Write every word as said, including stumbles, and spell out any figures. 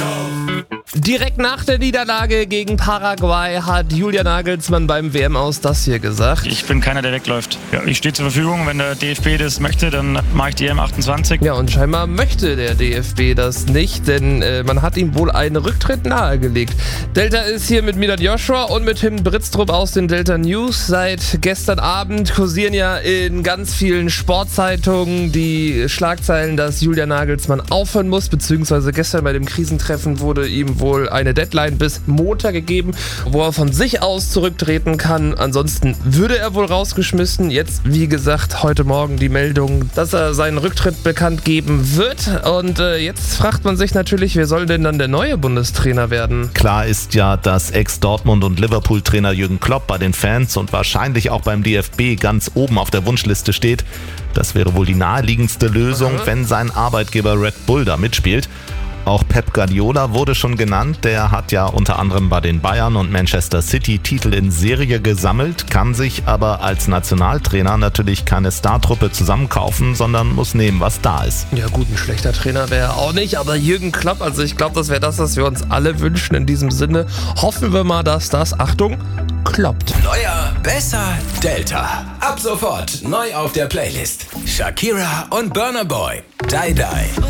Direkt nach der Niederlage gegen Paraguay hat Julian Nagelsmann beim W M-Aus das hier gesagt. Ich bin keiner, der wegläuft. Ja, ich stehe zur Verfügung. Wenn der D F B das möchte, dann mache ich die E M achtundzwanzig. Ja, und scheinbar möchte der D F B das nicht, denn äh, man hat ihm wohl einen Rücktritt nahegelegt. Delta ist hier mit Milad Joshua und mit Tim Britztrup aus den Delta News. Seit gestern Abend kursieren ja in ganz vielen Sportzeitungen die Schlagzeilen, dass Julian Nagelsmann aufhören muss, beziehungsweise gestern bei dem Krisentreffen wurde ihm wohl eine Deadline bis Montag gegeben, wo er von sich aus zurücktreten kann. Ansonsten würde er wohl rausgeschmissen. Jetzt, wie gesagt, heute Morgen die Meldung, dass er seinen Rücktritt bekannt geben wird. Und äh, jetzt fragt man sich natürlich, wer soll denn dann der neue Bundestrainer werden? Klar ist ja, dass Ex-Dortmund- und Liverpool-Trainer Jürgen Klopp bei den Fans und wahrscheinlich auch beim D F B ganz oben auf der Wunschliste steht. Das wäre wohl die naheliegendste Lösung, Aha. wenn sein Arbeitgeber Red Bull da mitspielt. Auch Pep Guardiola wurde schon genannt, der hat ja unter anderem bei den Bayern und Manchester City Titel in Serie gesammelt, kann sich aber als Nationaltrainer natürlich keine Startruppe zusammenkaufen, sondern muss nehmen, was da ist. Ja gut, ein schlechter Trainer wäre er auch nicht, aber Jürgen Klopp, also ich glaube, das wäre das, was wir uns alle wünschen. In diesem Sinne hoffen wir mal, dass das, Achtung, klappt. Neuer, besser, Delta. Ab sofort neu auf der Playlist. Shakira und Burna Boy. Die Die.